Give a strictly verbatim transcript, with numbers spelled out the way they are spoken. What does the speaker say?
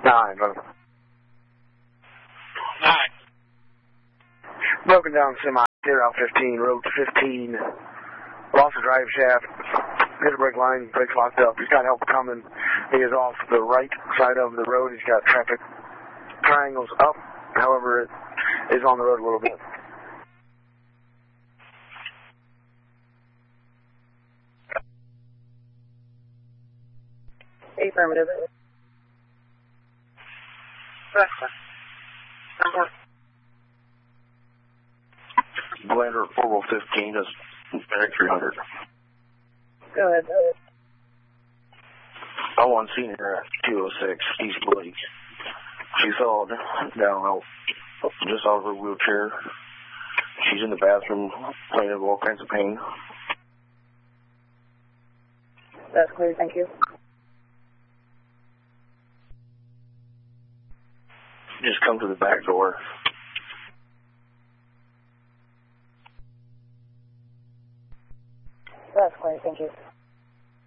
Hi, brother. Hi. Broken down semi, here out fifteen, road fifteen. Lost the drive shaft. Hit a brake line, brakes locked up. He's got help coming. He is off the right side of the road. He's got traffic triangles up. However, it is on the road a little bit. Affirmative. Blender at four fifteen is three hundred. Go ahead. I want seen her at two oh six East Blake. She fell down out just out of her wheelchair. She's in the bathroom, playing with all kinds of pain. That's clear, thank you. Just come to the back door. That's clear, thank you.